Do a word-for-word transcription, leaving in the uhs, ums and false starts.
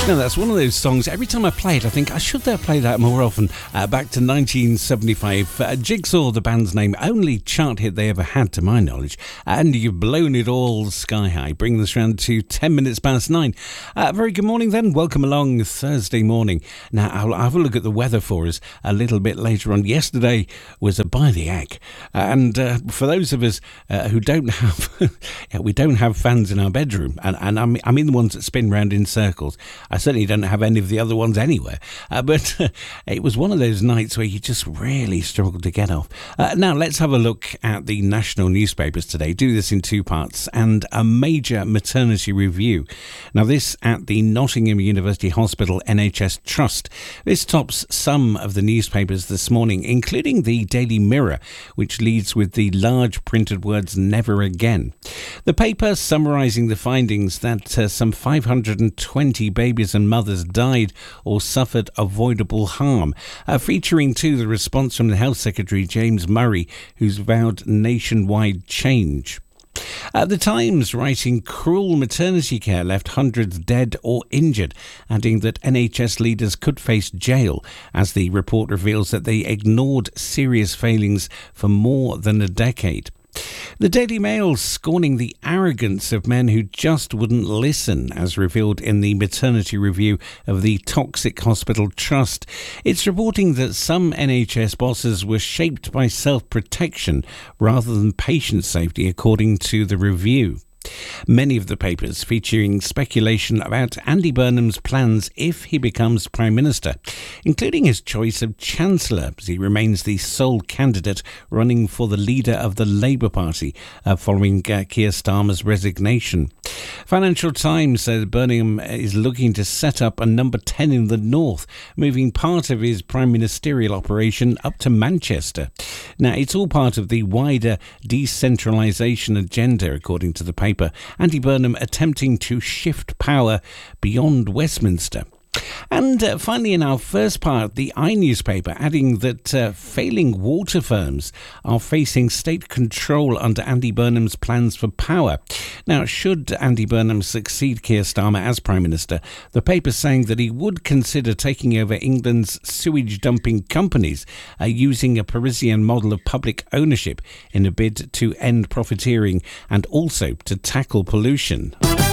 Now, that's one of those songs, every time I play it, I think I should have played that more often. Uh, back to nineteen seventy-five. Uh, Jigsaw, the band's name, only chart hit they ever had, to my knowledge. And you've blown it all sky high, bringing us round to ten minutes past nine. Uh, very good morning then. Welcome along Thursday morning. Now, I'll have a look at the weather for us a little bit later on. Yesterday was a by the egg. And uh, for those of us uh, who don't have, yeah, we don't have fans in our bedroom, and, and I mean, I mean the ones that spin round in circles. I certainly don't have any of the other ones anywhere. Uh, but uh, it was one of those nights where you just really struggled to get off. Uh, now, let's have a look at the national newspapers today. Do this in two parts. And a major maternity review. Now, this at the Nottingham University Hospital N H S Trust. This tops some of the newspapers this morning, including the Daily Mirror, which leads with the large printed words, "Never again." The paper summarising the findings that uh, some five hundred twenty babies and mothers died or suffered avoidable harm, uh, featuring too the response from the Health Secretary James Murray, who's vowed nationwide change. At the Times, writing cruel maternity care left hundreds dead or injured, adding that N H S leaders could face jail, as the report reveals that they ignored serious failings for more than a decade. The Daily Mail scorning the arrogance of men who just wouldn't listen, as revealed in the maternity review of the Toxic Hospital Trust. It's reporting that some N H S bosses were shaped by self-protection rather than patient safety, according to the review. Many of the papers featuring speculation about Andy Burnham's plans if he becomes Prime Minister, including his choice of Chancellor, as he remains the sole candidate running for the leader of the Labour Party uh, following uh, Keir Starmer's resignation. Financial Times said Burnham is looking to set up a number ten in the north, moving part of his prime ministerial operation up to Manchester. Now, it's all part of the wider decentralisation agenda, according to the paper. Andy Burnham attempting to shift power beyond Westminster. And uh, finally, in our first part, the I newspaper adding that uh, failing water firms are facing state control under Andy Burnham's plans for power. Now, should Andy Burnham succeed Keir Starmer as Prime Minister, the paper saying that he would consider taking over England's sewage dumping companies uh, using a Parisian model of public ownership in a bid to end profiteering and also to tackle pollution.